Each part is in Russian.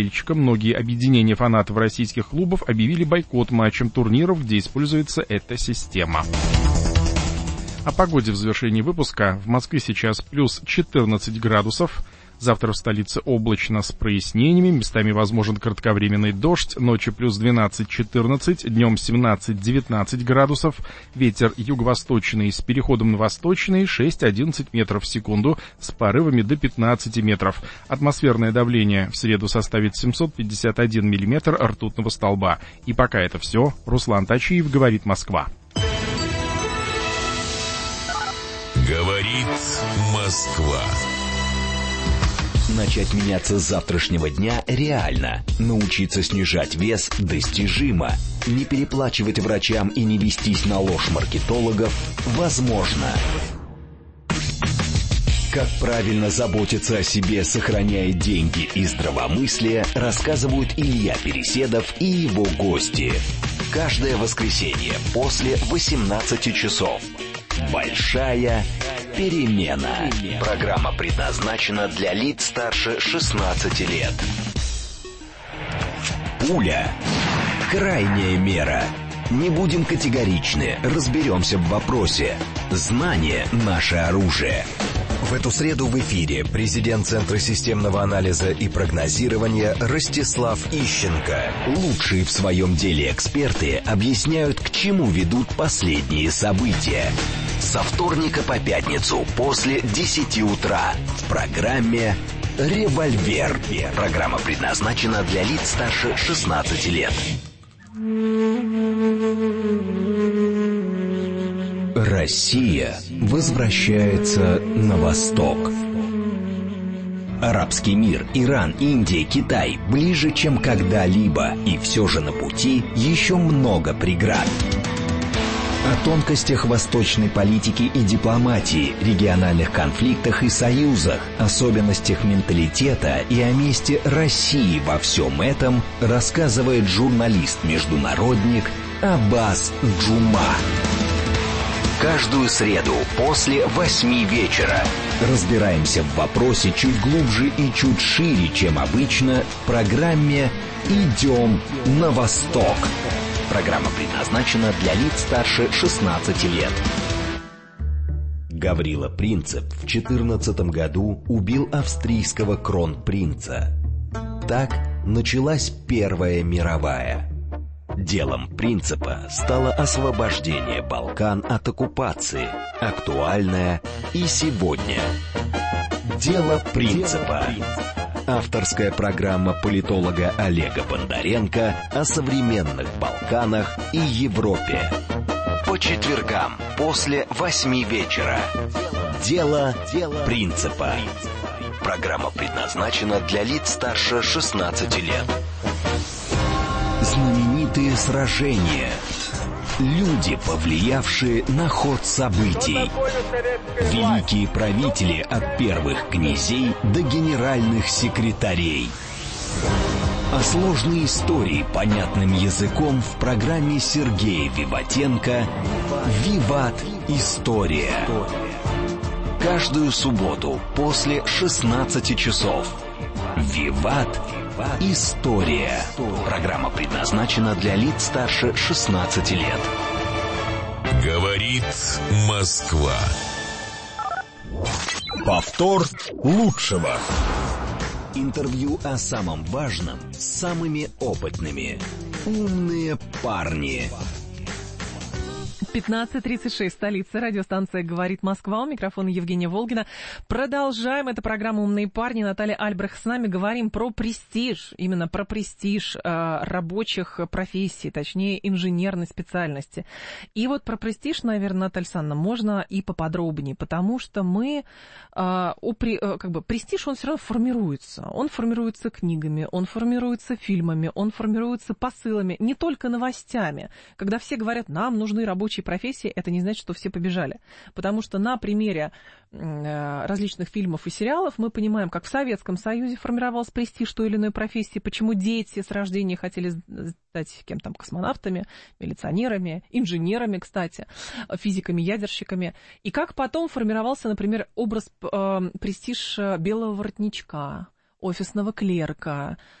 болельщикам. Многие объединения фанатов российских клубов объявили бойкот матчам турниров, где используется эта система. О погоде в завершении выпуска. В Москве сейчас плюс 14 градусов. Завтра в столице облачно с прояснениями, местами возможен кратковременный дождь, ночью плюс 12-14, днем 17-19 градусов, ветер юго-восточный с переходом на восточный 6-11 метров в секунду, с порывами до 15 метров. Атмосферное давление в среду составит 751 миллиметр ртутного столба. И пока это все. Руслан Тачиев, говорит Москва. Говорит Москва. Начать меняться с завтрашнего дня реально. Научиться снижать вес достижимо. Не переплачивать врачам и не вестись на ложь маркетологов возможно. Как правильно заботиться о себе, сохраняя деньги и здравомыслие, рассказывают Илья Переседов и его гости. Каждое воскресенье после 18 часов. Большая перемена. Программа предназначена для лиц старше 16 лет. Пуля. Крайняя мера. Не будем категоричны, разберемся в вопросе. Знание – наше оружие. В эту среду в эфире президент Центра системного анализа и прогнозирования Ростислав Ищенко. Лучшие в своем деле эксперты объясняют, к чему ведут последние события. Со вторника по пятницу после 10 утра в программе «Револьвер». Программа предназначена для лиц старше 16 лет. Россия возвращается на восток. Арабский мир, Иран, Индия, Китай ближе, чем когда-либо, и все же на пути еще много преград. О тонкостях восточной политики и дипломатии, региональных конфликтах и союзах, особенностях менталитета и о месте России во всем этом рассказывает журналист-международник Аббас Джума. Каждую среду после 8 вечера разбираемся в вопросе чуть глубже и чуть шире, чем обычно, в программе «Идем на восток». Программа предназначена для лиц старше 16 лет. Гаврила Принцип в 2014 году убил австрийского кронпринца. Так началась Первая мировая. Делом Принципа стало освобождение Балкан от оккупации, актуальное и сегодня. Дело Принципа. Авторская программа политолога Олега Бондаренко о современных Балканах и Европе. По четвергам после 8 вечера. Дело Принципа. Программа предназначена для лиц старше 16 лет. Знаменитые сражения. Люди, повлиявшие на ход событий. Великие правители от первых князей до генеральных секретарей. О сложной истории понятным языком в программе Сергея Виватенко «Виват. История». Каждую субботу после 16 часов. «Виват. История». Программа предназначена для лиц старше 16 лет. Говорит Москва. Повтор лучшего. Интервью о самом важном с самыми опытными. Умные парни. 15:36, столица, радиостанция «Говорит Москва», у микрофона Евгения Волгина. Продолжаем, это программа «Умные парни», Наталья Альбрехт с нами, говорим про престиж, именно про престиж рабочих профессий, точнее инженерной специальности. И вот про престиж, наверное, Наталья Александровна, можно и поподробнее, потому что мы, престиж, он все равно формируется книгами, он формируется фильмами, он формируется посылами, не только новостями. Когда все говорят, нам нужны рабочие профессии, это не значит, что все побежали. Потому что на примере различных фильмов и сериалов мы понимаем, как в Советском Союзе формировался престиж той или иной профессии, почему дети с рождения хотели стать кем-то, космонавтами, милиционерами, инженерами, кстати, физиками, ядерщиками. И как потом формировался, например, престиж белого воротничка, офисного клерка,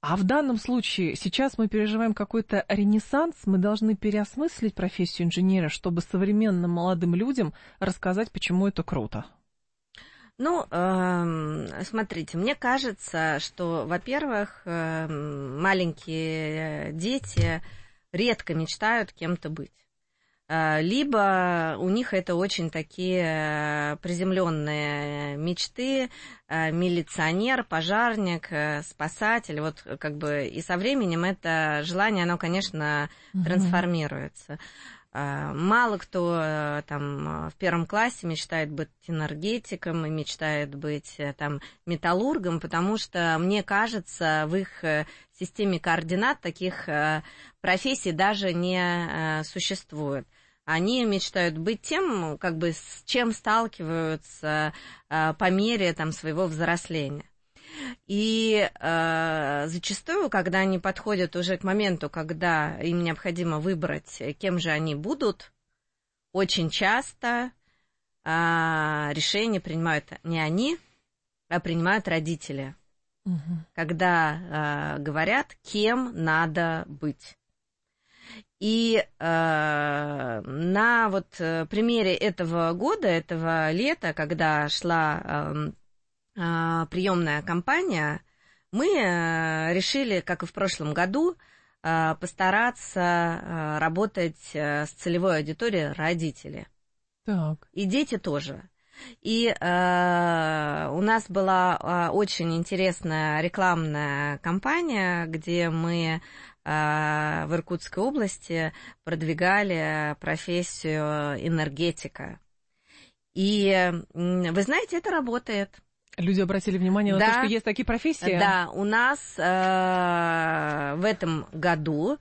А в данном случае сейчас мы переживаем какой-то ренессанс, мы должны переосмыслить профессию инженера, чтобы современным молодым людям рассказать, почему это круто. Ну, смотрите, мне кажется, что, во-первых, маленькие дети редко мечтают кем-то быть. Либо у них это очень такие приземленные мечты, милиционер, пожарник, спасатель, вот как бы и со временем это желание, оно, конечно, трансформируется. Мало кто там в первом классе мечтает быть энергетиком и мечтает быть там металлургом, потому что, мне кажется, в их системе координат таких профессий даже не существует. Они мечтают быть тем, как бы, с чем сталкиваются по мере там своего взросления. И зачастую, когда они подходят уже к моменту, когда им необходимо выбрать, кем же они будут, очень часто решение принимают не они, а принимают родители, когда говорят, кем надо быть. И на вот примере этого года, этого лета, когда шла приемная кампания, мы решили, как и в прошлом году, постараться работать с целевой аудиторией родители. Так. И дети тоже. И у нас была очень интересная рекламная кампания, где мы в Иркутской области продвигали профессию энергетика. И вы знаете, это работает. Люди обратили внимание на то, что есть такие профессии? Да, у нас в этом году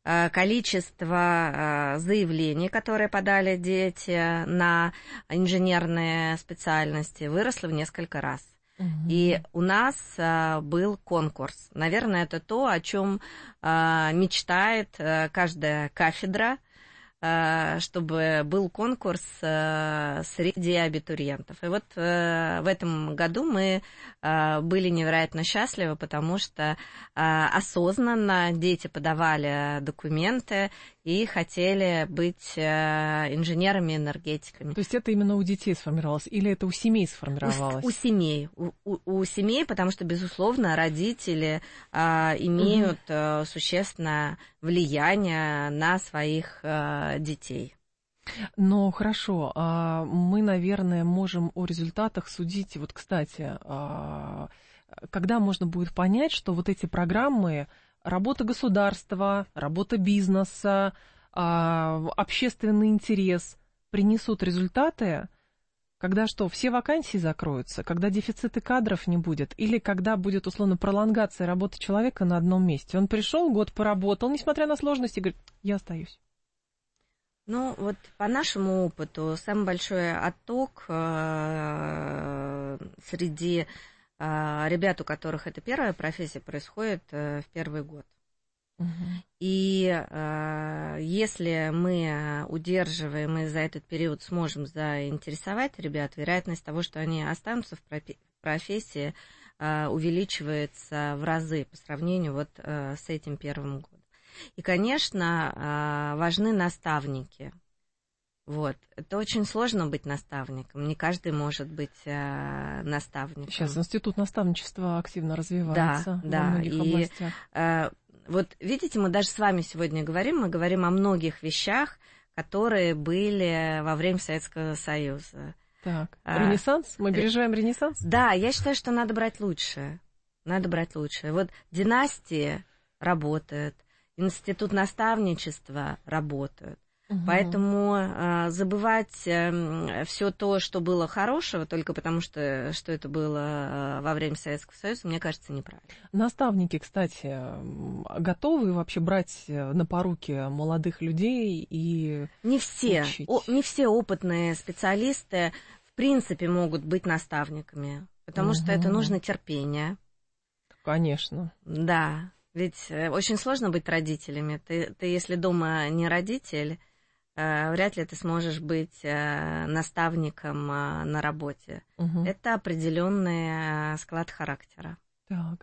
количество заявлений, которые подали дети на инженерные специальности, выросло в несколько раз. И у нас был конкурс. Наверное, это то, о чем мечтает каждая кафедра, чтобы был конкурс среди абитуриентов. И вот в этом году мы были невероятно счастливы, потому что осознанно дети подавали документы и хотели быть инженерами-энергетиками. То есть это именно у детей сформировалось или это у семей сформировалось? У семей. У семей, потому что, безусловно, родители имеют существенное влияние на своих детей. Ну, хорошо. Мы, наверное, можем о результатах судить. Вот, кстати, когда можно будет понять, что вот эти программы, работа государства, работа бизнеса, общественный интерес принесут результаты, когда что, все вакансии закроются, когда дефицита кадров не будет, или когда будет, условно, пролонгация работы человека на одном месте. Он пришел, год поработал, несмотря на сложности, говорит, я остаюсь. Ну, вот по нашему опыту, самый большой отток среди ребят, у которых это первая профессия, происходит в первый год. И если мы удерживаем и за этот период сможем заинтересовать ребят, вероятность того, что они останутся в профессии, увеличивается в разы по сравнению вот с этим первым годом. И, конечно, важны наставники. Вот. Это очень сложно быть наставником. Не каждый может быть наставником. Сейчас институт наставничества активно развивается во многих областях. Вот видите, мы даже с вами сегодня мы говорим о многих вещах, которые были во время Советского Союза. Так, ренессанс? Мы переживаем ренессанс? Да, я считаю, что надо брать лучшее. Надо брать лучшее. Вот династии работают, институт наставничества работают. Поэтому забывать все то, что было хорошего, только потому что это было во время Советского Союза, мне кажется, неправильно. Наставники, кстати, готовы вообще брать на поруки молодых людей и не все, учить? Не все опытные специалисты в принципе могут быть наставниками, потому что это нужно терпение. Конечно. Да, ведь очень сложно быть родителями. Ты если дома не родитель, вряд ли ты сможешь быть наставником на работе. Это определенный склад характера. Так.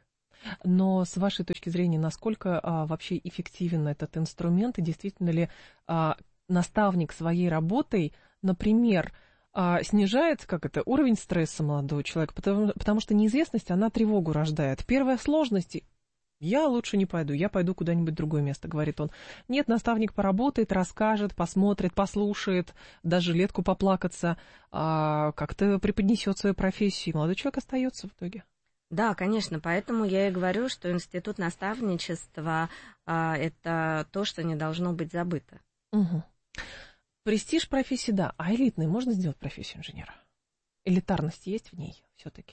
Но с вашей точки зрения, насколько вообще эффективен этот инструмент, и действительно ли наставник своей работой, например, снижает уровень стресса молодого человека, потому что неизвестность, она тревогу рождает. Первая сложность: я лучше не пойду, я пойду куда-нибудь в другое место, говорит он. Нет, наставник поработает, расскажет, посмотрит, послушает, даже жилетку поплакаться, как-то преподнесет свою профессию, и молодой человек остается в итоге. Да, конечно, поэтому я и говорю, что институт наставничества это то, что не должно быть забыто. Угу. Престиж профессии, да, а элитной можно сделать профессию инженера? Элитарность есть в ней все-таки?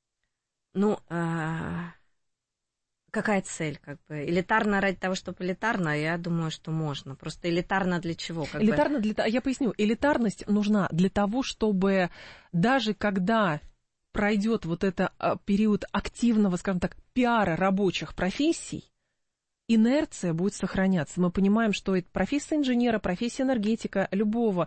Какая цель, Элитарно ради того, чтобы элитарно, я думаю, что можно. Просто элитарно для чего? Я поясню, элитарность нужна для того, чтобы даже когда пройдет вот это период активного, скажем так, пиара рабочих профессий, инерция будет сохраняться. Мы понимаем, что это профессия инженера, профессия энергетика, любого,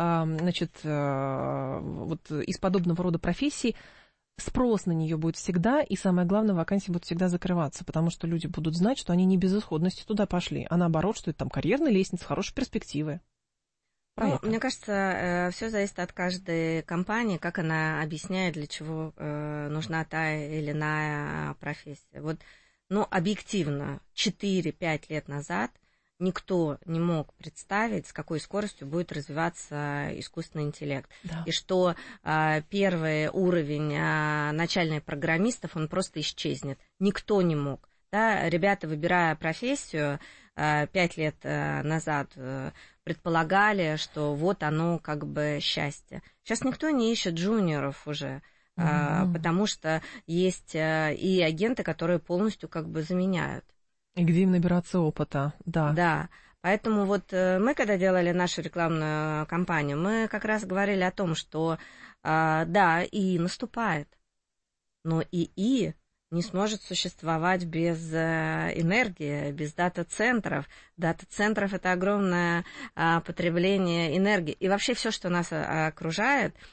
из подобного рода профессий, спрос на нее будет всегда, и самое главное, вакансии будут всегда закрываться, потому что люди будут знать, что они не без исходности туда пошли, а наоборот, что это там карьерная лестница, хорошие перспективы. Мне кажется, все зависит от каждой компании, как она объясняет, для чего нужна та или иная профессия. Объективно, 4-5 лет назад никто не мог представить, с какой скоростью будет развиваться искусственный интеллект. Да. И что первый уровень начальных программистов, он просто исчезнет. Никто не мог. Да? Ребята, выбирая профессию 5 лет назад, предполагали, что вот оно счастье. Сейчас никто не ищет джуниоров уже. Потому что есть и агенты, которые полностью заменяют. И где им набираться опыта, да. Да, поэтому мы, когда делали нашу рекламную кампанию, мы как раз говорили о том, что да, ИИ наступает, но ИИ не сможет существовать без энергии, без дата-центров. Дата-центров – это огромное потребление энергии. И вообще все, что нас окружает –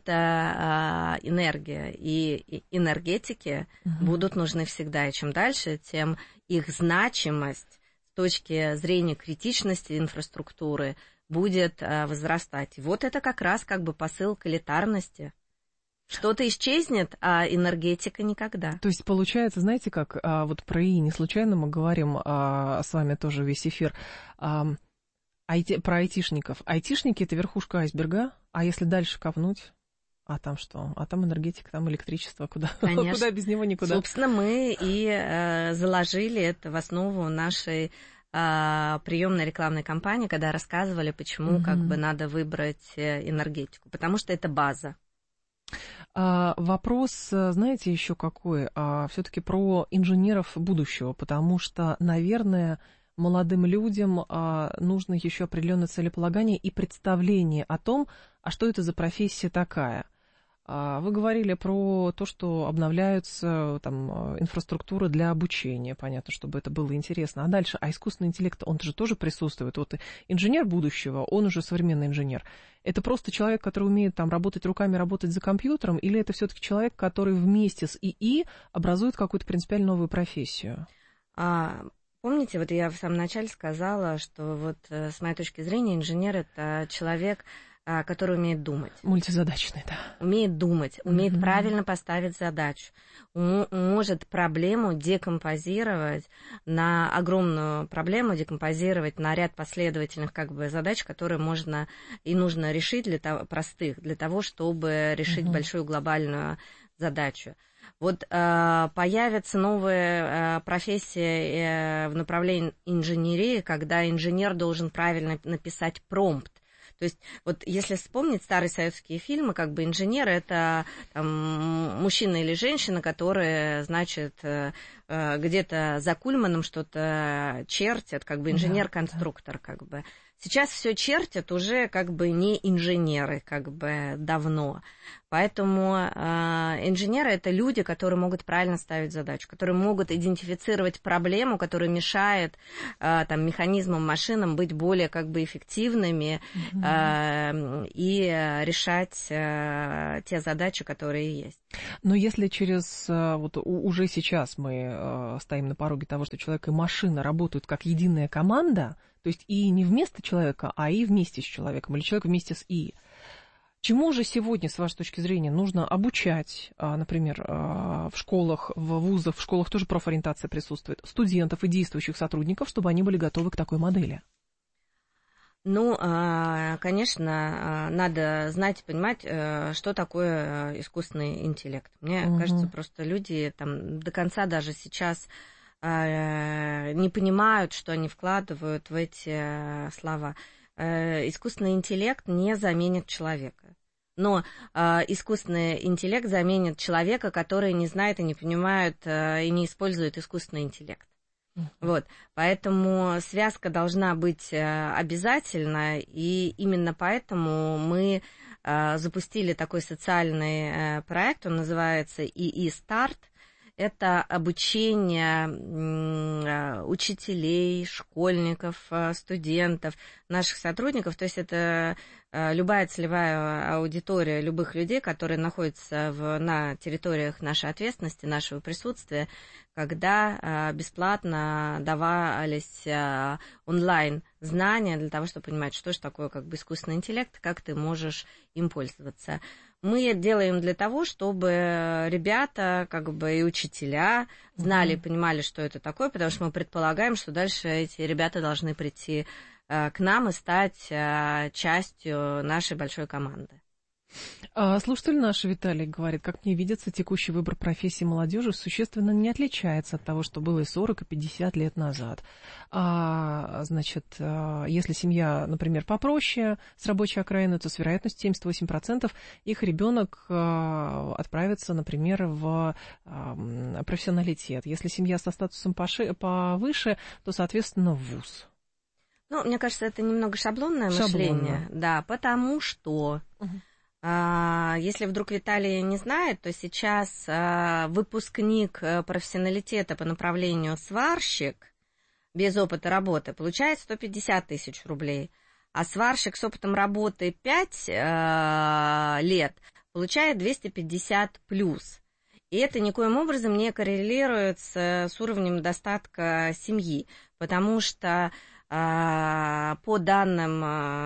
это энергия, и энергетики будут нужны всегда, и чем дальше, тем их значимость с точки зрения критичности инфраструктуры будет возрастать. И это как раз посыл к элитарности. Что-то исчезнет, а энергетика никогда. То есть получается, знаете, как про ИИ не случайно мы говорим с вами тоже весь эфир про айтишников. Айтишники – это верхушка айсберга, а если дальше копнуть, а там что? А там энергетика, там электричество, куда без него никуда. Собственно, мы и заложили это в основу нашей приемной рекламной кампании, когда рассказывали, почему надо выбрать энергетику, потому что это база. Вопрос, знаете, еще какой? Все-таки про инженеров будущего, потому что, наверное, молодым людям нужно еще определенное целеполагание и представление о том, а что это за профессия такая. Вы говорили про то, что обновляются инфраструктуры для обучения, понятно, чтобы это было интересно. А дальше, искусственный интеллект, он же тоже присутствует. Инженер будущего, он уже современный инженер. Это просто человек, который умеет работать руками, работать за компьютером, или это все-таки человек, который вместе с ИИ образует какую-то принципиально новую профессию? Помните, я в самом начале сказала, что с моей точки зрения инженер – это человек, который умеет думать. Мультизадачный, да. Умеет думать, умеет правильно поставить задачу, может проблему декомпозировать на огромную проблему, декомпозировать на ряд последовательных задач, которые можно и нужно решить для того, чтобы решить большую глобальную задачу. Появятся новые профессии в направлении инженерии, когда инженер должен правильно написать промпт. То есть, если вспомнить старые советские фильмы, инженер – это мужчина или женщина, которые, где-то за кульманом что-то чертят, инженер-конструктор, Сейчас все чертят уже не инженеры, давно. Поэтому инженеры — это люди, которые могут правильно ставить задачу, которые могут идентифицировать проблему, которая мешает там, механизмам, машинам быть более как бы эффективными и решать те задачи, которые есть. Но если вот уже сейчас мы стоим на пороге того, что человек и машина работают как единая команда, то есть и не вместо человека, а и вместе с человеком, или человек вместе с ИИ, чему же сегодня, с вашей точки зрения, нужно обучать, например, в школах, в вузах, в школах тоже профориентация присутствует, студентов и действующих сотрудников, чтобы они были готовы к такой модели? Ну, конечно, надо знать и понимать, что такое искусственный интеллект. Мне кажется, просто люди там до конца даже сейчас не понимают, что они вкладывают в эти слова. Искусственный интеллект не заменит человека. Но искусственный интеллект заменит человека, который не знает и не понимает и не использует искусственный интеллект. Вот, поэтому связка должна быть обязательна, и именно поэтому мы запустили такой социальный проект, он называется ИИ Старт. Это обучение учителей, школьников, студентов, наших сотрудников. То есть это любая целевая аудитория любых людей, которые находятся на территориях нашей ответственности, нашего присутствия, когда бесплатно давались онлайн знания для того, чтобы понимать, что же такое как бы искусственный интеллект, как ты можешь им пользоваться. Мы делаем для того, чтобы ребята, как бы и учителя знали и понимали, что это такое, потому что мы предполагаем, что дальше эти ребята должны прийти к нам и стать частью нашей большой команды. Слушатель наш Виталий говорит, как мне видится, текущий выбор профессии молодежи существенно не отличается от того, что было и 40, и 50 лет назад. Значит, если семья, например, попроще с рабочей окраины, то с вероятностью 78% их ребенок отправится, например, в профессионалитет. Если семья со статусом повыше, то, соответственно, в вуз. Ну, мне кажется, это немного шаблонное мышление. Да, потому что... Если вдруг Виталий не знает, то сейчас выпускник профессионалитета по направлению сварщик без опыта работы получает 150 тысяч рублей, а сварщик с опытом работы 5 лет получает 250 плюс. И это никоим образом не коррелирует с уровнем достатка семьи, потому что по данным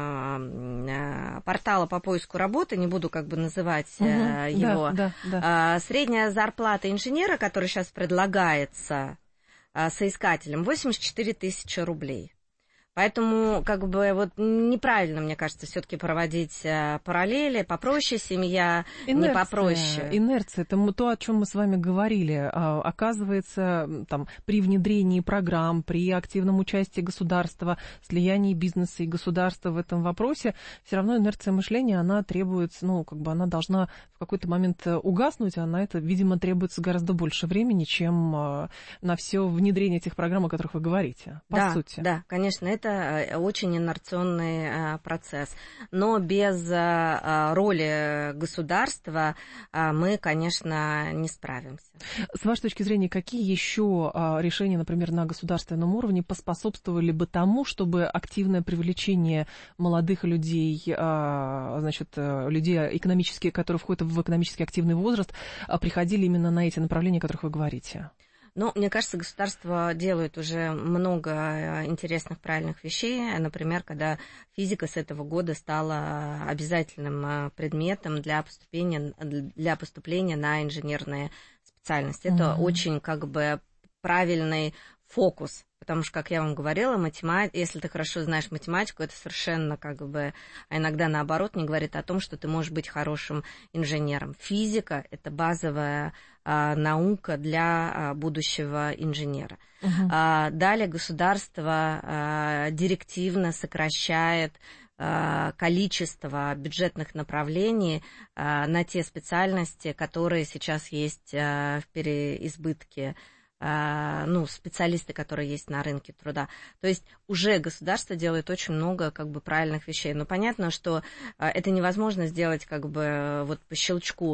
портала по поиску работы, не буду как бы называть его, средняя зарплата инженера, которая сейчас предлагается соискателям, 84 тысячи рублей. Поэтому, как бы, вот неправильно, мне кажется, все-таки проводить параллели. Попроще семья, не попроще. Инерция, это то, о чем мы с вами говорили. Оказывается, там, при внедрении программ, при активном участии государства, слиянии бизнеса и государства в этом вопросе, все равно инерция мышления, она требуется, ну, как бы, она должна в какой-то момент угаснуть, а на это, видимо, требуется гораздо больше времени, чем на все внедрение этих программ, о которых вы говорите, по сути. Да, конечно, это очень инерционный процесс. Но без роли государства мы, конечно, не справимся. С вашей точки зрения, какие еще решения, например, на государственном уровне поспособствовали бы тому, чтобы активное привлечение молодых людей, значит, людей экономически, которые входят в экономически активный возраст, приходили именно на эти направления, о которых вы говорите? Ну, мне кажется, государство делает уже много интересных, правильных вещей. Например, когда физика с этого года стала обязательным предметом для поступления на инженерные специальности. Это очень, как бы, правильный фокус. Потому что, как я вам говорила, если ты хорошо знаешь математику, это совершенно, как бы, а иногда наоборот, не говорит о том, что ты можешь быть хорошим инженером. Физика – это базовая наука для будущего инженера. Далее государство директивно сокращает количество бюджетных направлений на те специальности, которые сейчас есть в переизбытке специалисты, которые есть на рынке труда. То есть уже государство делает очень много как бы правильных вещей. Но понятно, что это невозможно сделать как бы вот по щелчку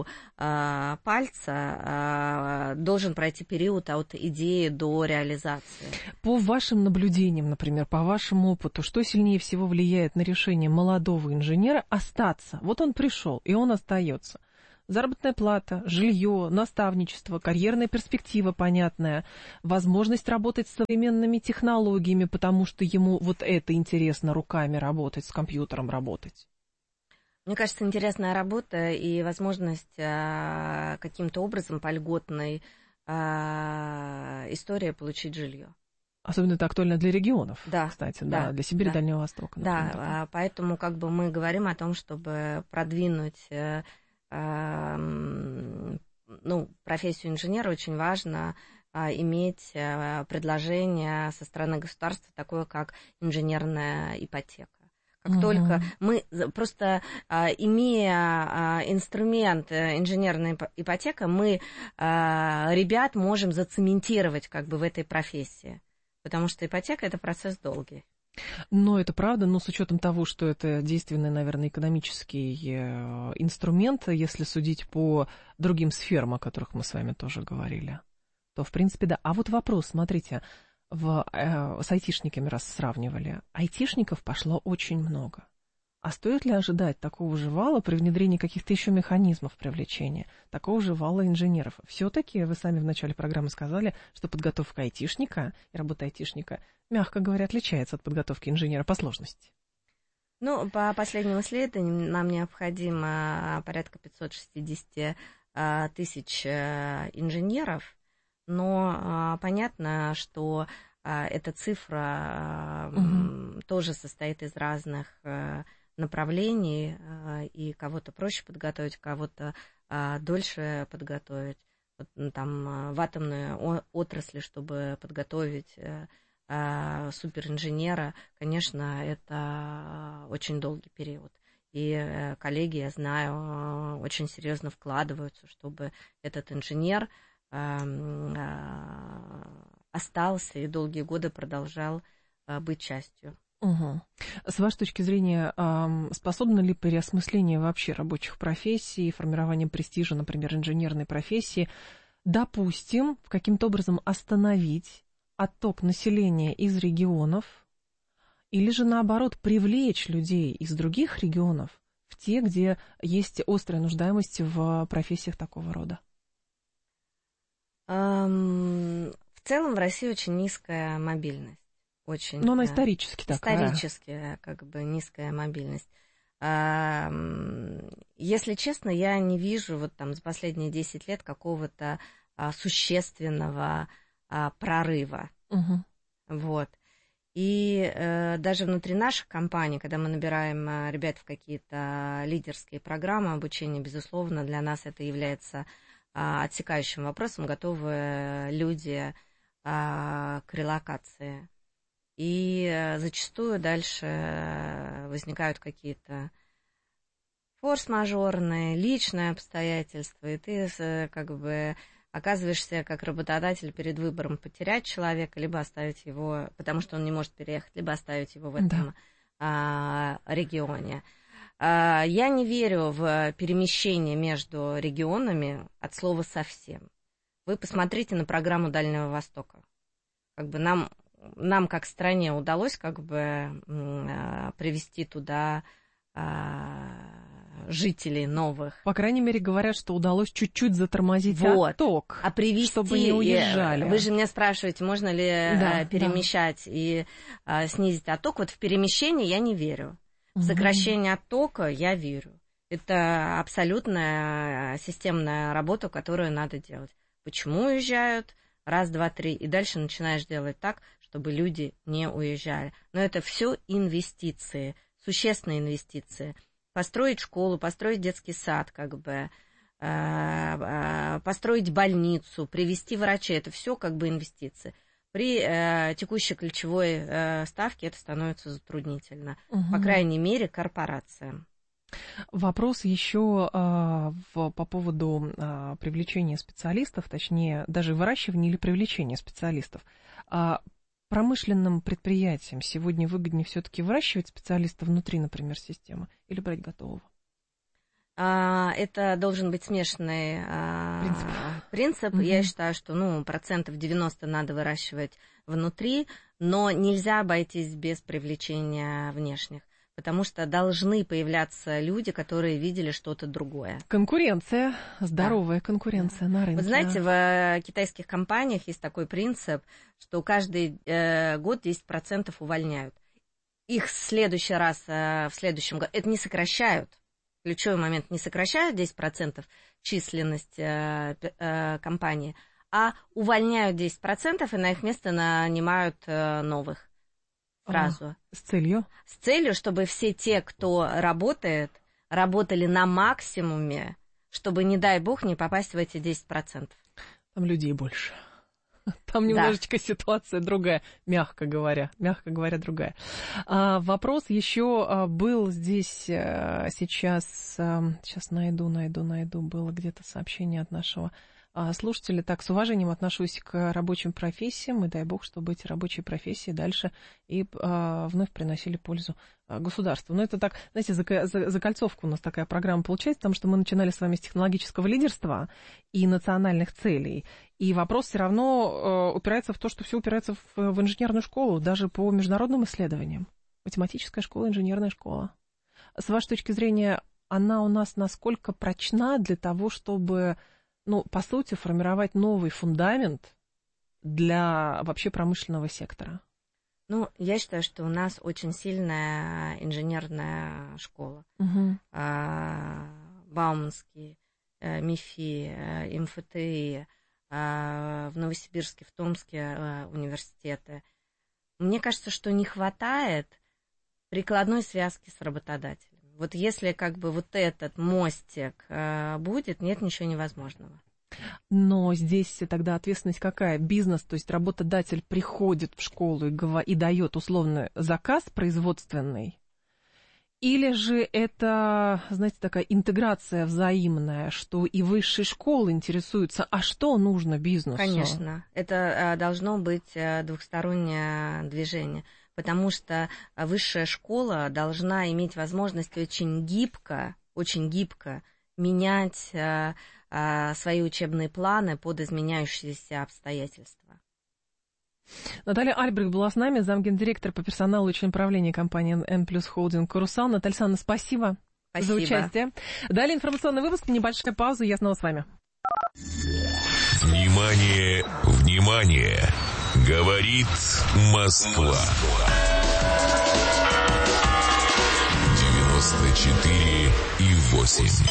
пальца. Должен пройти период от идеи до реализации. По вашим наблюдениям, например, по вашему опыту, что сильнее всего влияет на решение молодого инженера остаться? Вот он пришел, и он остается. Заработная плата, жилье, наставничество, карьерная перспектива понятная, возможность работать с современными технологиями, потому что ему вот это интересно, руками работать, с компьютером работать. Мне кажется, интересная работа и возможность каким-то образом по льготной истории получить жилье. Особенно это актуально для регионов, да, кстати, да, для Сибири, Дальнего Востока. Например, да, поэтому как бы мы говорим о том, чтобы продвинуть... профессию инженера очень важно иметь предложение со стороны государства такое, как инженерная ипотека. Как только мы просто, имея инструмент инженерная ипотека, мы ребят можем зацементировать как бы в этой профессии, потому что ипотека – это процесс долгий. Но это правда, но с учетом того, что это действенный, наверное, экономический инструмент, если судить по другим сферам, о которых мы с вами тоже говорили, то, в принципе, да. А вот вопрос, смотрите, с айтишниками раз сравнивали, айтишников пошло очень много. А стоит ли ожидать такого же вала при внедрении каких-то еще механизмов привлечения, такого же вала инженеров? Все-таки вы сами в начале программы сказали, что подготовка айтишника и работа айтишника, мягко говоря, отличается от подготовки инженера по сложности. По последним исследованиям нам необходимо порядка 560 тысяч инженеров, но понятно, что эта цифра тоже состоит из разных направлений, и кого-то проще подготовить, кого-то дольше подготовить. Вот, там в атомной отрасли, чтобы подготовить суперинженера, конечно, это очень долгий период. И коллеги, я знаю, очень серьезно вкладываются, чтобы этот инженер остался и долгие годы продолжал быть частью. Угу. С вашей точки зрения, способно ли переосмысление вообще рабочих профессий, формирование престижа, например, инженерной профессии, допустим, каким-то образом остановить отток населения из регионов, или же, наоборот, привлечь людей из других регионов в те, где есть острая нуждаемость в профессиях такого рода? В целом в России очень низкая мобильность. Очень, но она исторически такая. Исторически, как бы, низкая мобильность. Если честно, я не вижу вот там за последние 10 лет какого-то существенного прорыва. Угу. Вот. И даже внутри наших компаний, когда мы набираем ребят в какие-то лидерские программы обучения, безусловно, для нас это является отсекающим вопросом, готовы люди к релокации. И зачастую дальше возникают какие-то форс-мажорные, личные обстоятельства, и ты как бы оказываешься как работодатель перед выбором потерять человека, либо оставить его, потому что он не может переехать, либо оставить его в этом регионе. Я не верю в перемещение между регионами от слова совсем. Вы посмотрите на программу Дальнего Востока. Как бы нам как стране удалось как бы привести туда жителей новых. По крайней мере, говорят, что удалось чуть-чуть затормозить отток, чтобы не уезжали. Вы же меня спрашиваете, можно ли перемещать и снизить отток. Вот в перемещение я не верю. В сокращение оттока я верю. Это абсолютная системная работа, которую надо делать. Почему уезжают? Раз, два, три. И дальше начинаешь делать так, чтобы люди не уезжали. Но это все инвестиции, существенные инвестиции. Построить школу, построить детский сад, как бы, построить больницу, привести врачей. Это все как бы инвестиции. При текущей ключевой ставке это становится затруднительно. По крайней мере, корпорациям. Вопрос еще по поводу привлечения специалистов, точнее, даже выращивания или привлечения специалистов. Промышленным предприятиям сегодня выгоднее все-таки выращивать специалистов внутри, например, системы, или брать готового? Это должен быть смешанный принцип. Я считаю, что 90% надо выращивать внутри, но нельзя обойтись без привлечения внешних, потому что должны появляться люди, которые видели что-то другое. Конкуренция, здоровая конкуренция на рынке. Вы знаете, в китайских компаниях есть такой принцип, что каждый год 10% увольняют. Их в следующий раз, в следующем году, это не сокращают. Ключевой момент, не сокращают 10% численность компании, а увольняют 10% и на их место нанимают новых сразу. С целью? С целью, чтобы все те, кто работает, работали на максимуме, чтобы, не дай бог, не попасть в эти 10%. Там людей больше. Там немножечко ситуация другая, мягко говоря, другая. Вопрос еще был здесь сейчас найду, было где-то сообщение от нашего слушателя. Так, с уважением отношусь к рабочим профессиям, и дай бог, чтобы эти рабочие профессии дальше и вновь приносили пользу государству. Но это так, знаете, закольцовка у нас такая программа получается, потому что мы начинали с вами с технологического лидерства и национальных целей. И вопрос все равно упирается в то, что все упирается в инженерную школу, даже по международным исследованиям. Математическая школа, инженерная школа. С вашей точки зрения, она у нас насколько прочна для того, чтобы, по сути, формировать новый фундамент для вообще промышленного сектора? Я считаю, что у нас очень сильная инженерная школа. Бауманский, МИФИ, МФТИ, в Новосибирске, в Томске университеты. Мне кажется, что не хватает прикладной связки с работодателем. Вот если этот мостик будет, нет ничего невозможного. Но здесь тогда ответственность какая? Бизнес, то есть работодатель приходит в школу и дает условный заказ производственный? Или же это, знаете, такая интеграция взаимная, что и высшие школы интересуются, а что нужно бизнесу? Конечно, это должно быть двухстороннее движение, потому что высшая школа должна иметь возможность очень гибко менять свои учебные планы под изменяющиеся обстоятельства. Наталья Альбрехт была с нами, замгендиректора по персоналу и член правления компании N+ Холдинг «Карусал». Наталья Александровна, спасибо за участие. Далее информационный выпуск, небольшая пауза, я снова с вами. Внимание, внимание! Говорит Москва. 94,8.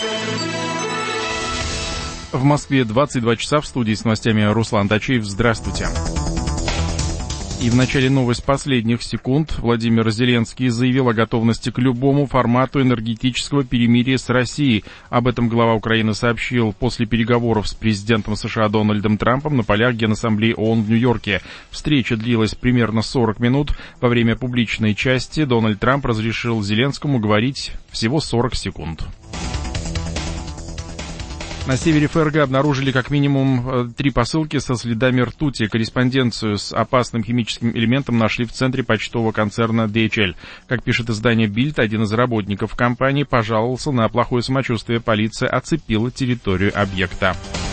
В Москве 22 часа, в студии с новостями Руслан Тачеев. Здравствуйте. И в начале новость последних секунд. Владимир Зеленский заявил о готовности к любому формату энергетического перемирия с Россией. Об этом глава Украины сообщил после переговоров с президентом США Дональдом Трампом на полях Генассамблеи ООН в Нью-Йорке. Встреча длилась примерно 40 минут. Во время публичной части Дональд Трамп разрешил Зеленскому говорить всего 40 секунд. На севере ФРГ обнаружили как минимум 3 посылки со следами ртути. Корреспонденцию с опасным химическим элементом нашли в центре почтового концерна DHL. Как пишет издание Bild, один из работников компании пожаловался на плохое самочувствие. Полиция оцепила территорию объекта.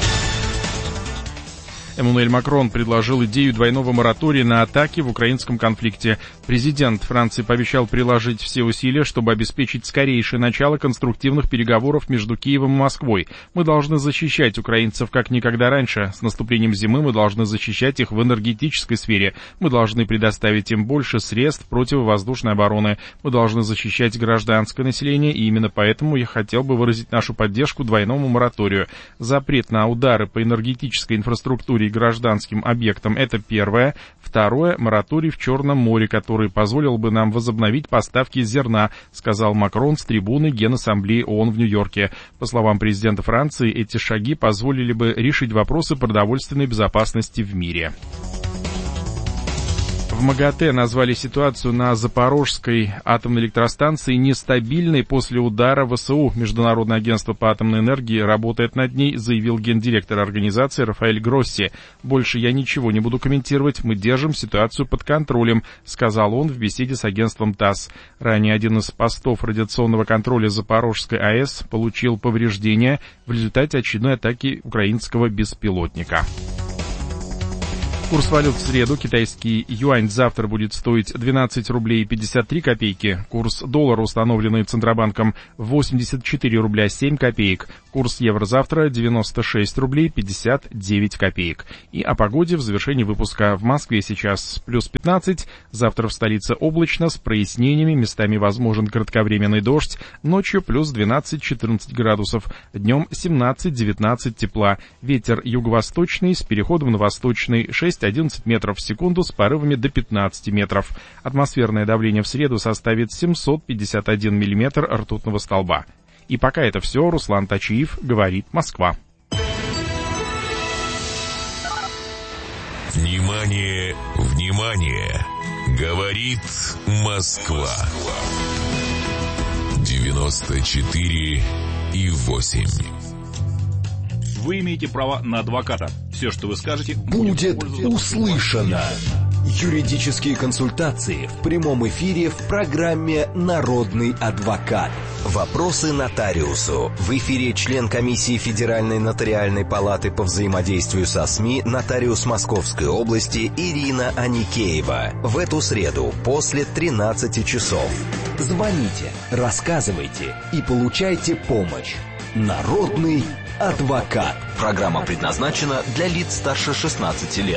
Эммануэль Макрон предложил идею двойного моратория на атаки в украинском конфликте. Президент Франции пообещал приложить все усилия, чтобы обеспечить скорейшее начало конструктивных переговоров между Киевом и Москвой. Мы должны защищать украинцев как никогда раньше. С наступлением зимы мы должны защищать их в энергетической сфере. Мы должны предоставить им больше средств противовоздушной обороны. Мы должны защищать гражданское население, и именно поэтому я хотел бы выразить нашу поддержку двойному мораторию. Запрет на удары по энергетической инфраструктуре и гражданским объектам — это первое. Второе — мораторий в Черном море, который позволил бы нам возобновить поставки зерна, сказал Макрон с трибуны Генассамблеи ООН в Нью-Йорке. По словам президента Франции, эти шаги позволили бы решить вопросы продовольственной безопасности в мире. В МАГАТЭ назвали ситуацию на Запорожской атомной электростанции нестабильной после удара ВСУ. Международное агентство по атомной энергии работает над ней, заявил гендиректор организации Рафаэль Гросси. «Больше я ничего не буду комментировать, мы держим ситуацию под контролем», сказал он в беседе с агентством ТАСС. Ранее один из постов радиационного контроля Запорожской АЭС получил повреждения в результате очередной атаки украинского беспилотника. Курс валют в среду. Китайский юань завтра будет стоить 12 рублей 53 копейки. Курс доллара, установленный Центробанком, 84 рубля 7 копеек. Курс евро завтра 96 рублей 59 копеек. И о погоде в завершении выпуска. В Москве сейчас плюс 15. Завтра в столице облачно с прояснениями. Местами возможен кратковременный дождь. Ночью плюс 12-14 градусов. Днем 17-19 тепла. Ветер юго-восточный с переходом на восточный 6-11 метров в секунду с порывами до 15 метров. Атмосферное давление в среду составит 751 миллиметр ртутного столба. И пока это все. Руслан Тачиев, говорит Москва. Внимание, внимание! Говорит Москва. 94,8. Вы имеете право на адвоката. Все, что вы скажете, будет услышано. Юридические консультации в прямом эфире в программе «Народный адвокат». Вопросы нотариусу. В эфире член комиссии Федеральной нотариальной палаты по взаимодействию со СМИ, нотариус Московской области Ирина Аникеева. В эту среду после 13 часов. Звоните, рассказывайте и получайте помощь. Народный адвокат. Программа предназначена для лиц старше 16 лет.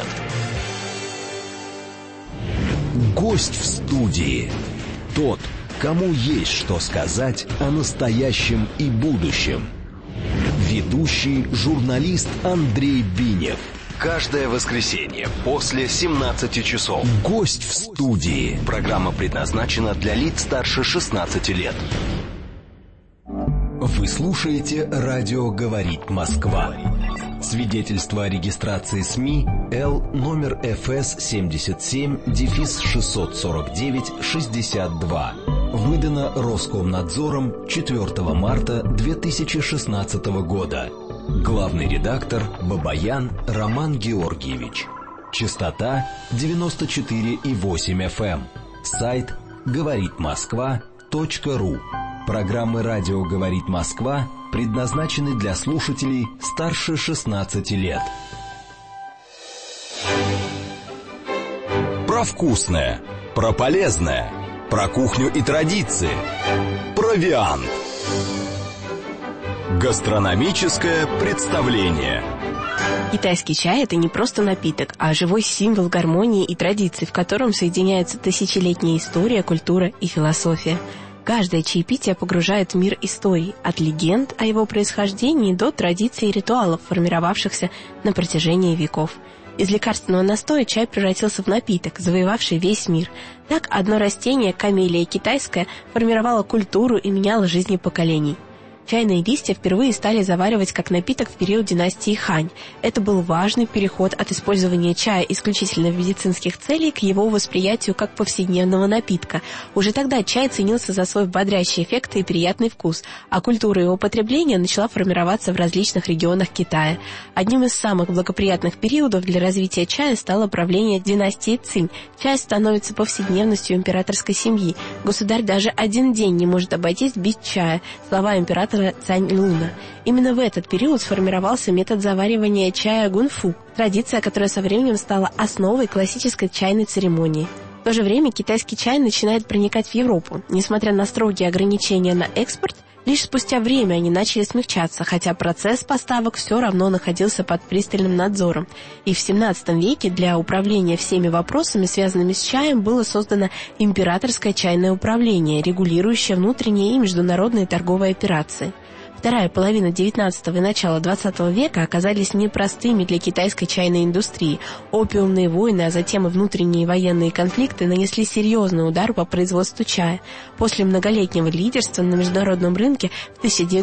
Гость в студии. Тот, кому есть что сказать о настоящем и будущем. Ведущий журналист Андрей Бинев. Каждое воскресенье после 17 часов. Гость в студии. Программа предназначена для лиц старше 16 лет. Вы слушаете «Радио говорит Москва». Свидетельство о регистрации СМИ Л номер ФС 77-649-62. Выдано Роскомнадзором 4 марта 2016 года. Главный редактор Бабаян Роман Георгиевич. Частота 94,8 FM. Сайт говоритмосква.ру. Программы «Радио говорит Москва» предназначены для слушателей старше 16 лет. Про вкусное, про полезное, про кухню и традиции, провиант. Гастрономическое представление. Китайский чай – это не просто напиток, а живой символ гармонии и традиций, в котором соединяются тысячелетняя история, культура и философия. Каждое чаепитие погружает в мир историй, от легенд о его происхождении до традиций и ритуалов, формировавшихся на протяжении веков. Из лекарственного настоя чай превратился в напиток, завоевавший весь мир. Так одно растение, камелия китайская, формировало культуру и меняло жизни поколений. Чайные листья впервые стали заваривать как напиток в период династии Хань. Это был важный переход от использования чая исключительно в медицинских целей к его восприятию как повседневного напитка. Уже тогда чай ценился за свой бодрящий эффект и приятный вкус, а культура его потребления начала формироваться в различных регионах Китая. Одним из самых благоприятных периодов для развития чая стало правление династии Цинь. Чай становится повседневностью императорской семьи. Государь даже один день не может обойтись без чая. Слова императора Цань Луна. Именно в этот период сформировался метод заваривания чая гунфу, традиция, которая со временем стала основой классической чайной церемонии. В то же время китайский чай начинает проникать в Европу. Несмотря на строгие ограничения на экспорт, лишь спустя время они начали смягчаться, хотя процесс поставок все равно находился под пристальным надзором. И в XVII веке для управления всеми вопросами, связанными с чаем, было создано императорское чайное управление, регулирующее внутренние и международные торговые операции. В Вторая половина XIX и начало XX века оказались непростыми для китайской чайной индустрии. Опиумные войны, а затем и внутренние военные конфликты нанесли серьезный удар по производству чая. После многолетнего лидерства на международном рынке в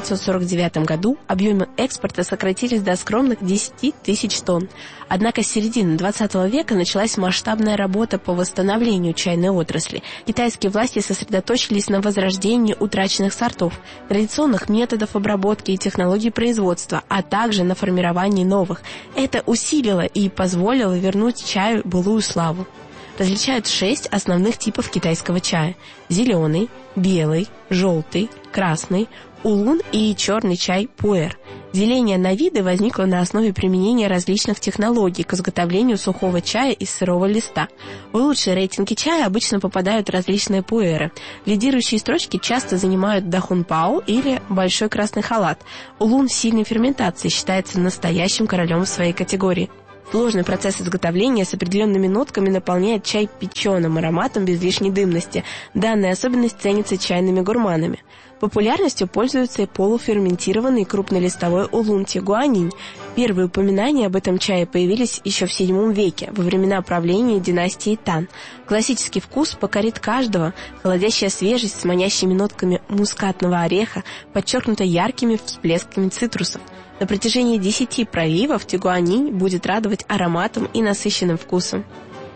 1949 году объемы экспорта сократились до скромных 10 тысяч тонн. Однако с середины XX века началась масштабная работа по восстановлению чайной отрасли. Китайские власти сосредоточились на возрождении утраченных сортов, традиционных методов обработки и технологий производства, а также на формировании новых. Это усилило и позволило вернуть чаю былую славу. Различают 6 основных типов китайского чая: зеленый, белый, желтый, красный, улун и черный чай пуэр. Деление на виды возникло на основе применения различных технологий к изготовлению сухого чая из сырого листа. В лучшие рейтинги чая обычно попадают различные пуэры. Лидирующие строчки часто занимают дахунпао или большой красный халат. Улун с сильной ферментацией считается настоящим королем в своей категории. Сложный процесс изготовления с определенными нотками наполняет чай печеным ароматом без лишней дымности. Данная особенность ценится чайными гурманами. Популярностью пользуется и полуферментированный крупнолистовой улун тигуанинь. Первые упоминания об этом чае появились еще в VII веке, во времена правления династии Тан. Классический вкус покорит каждого. Холодящая свежесть с манящими нотками мускатного ореха подчеркнута яркими всплесками цитрусов. На протяжении 10 проливов тигуанинь будет радовать ароматом и насыщенным вкусом.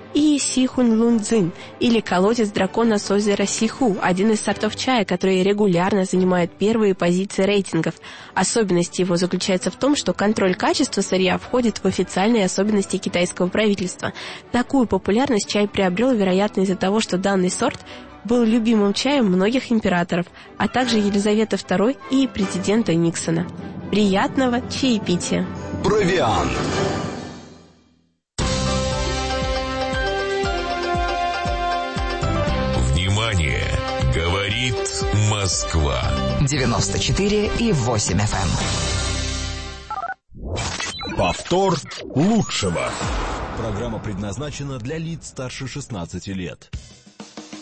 И Сихунь Лунцзин, или колодец дракона с озера Сиху, один из сортов чая, который регулярно занимает первые позиции рейтингов. Особенность его заключается в том, что контроль качества сырья входит в официальные особенности китайского правительства. Такую популярность чай приобрел, вероятно, из-за того, что данный сорт был любимым чаем многих императоров, а также Елизаветы II и президента Никсона. Приятного чаепития! Провиант. Внимание! Говорит Москва. 94,8 FM. Повтор лучшего. Программа предназначена для лиц старше 16 лет.